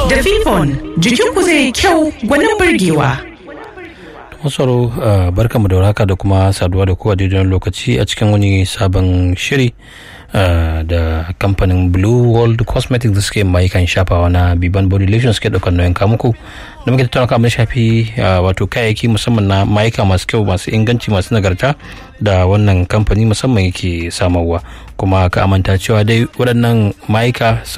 Da Vivon, jikinku zai kyau gwanin burgewa. Masaro barkamu da warhaka da kuma saduwa da kowa daidai lokaci a cikin wani sabon shiri da kamfanin Blue World Cosmetics da suke mayukan shafawa na Biban Body Lotion suke ɗaukar nauyin kamuku da muke tattauna kamar shafi wato kayayyaki musamman na mayuka masu kyau, masu inganci, masu nagarta da wannan kamfani musamman yake samarwa. Kuma ka amanta cewa dai waɗannan mayuka